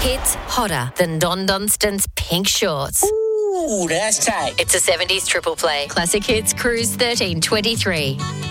hits hotter than Don Dunstan's pink shorts. Ooh, that's tight. It's a 70s triple play. Classic Hits Cruise 1323.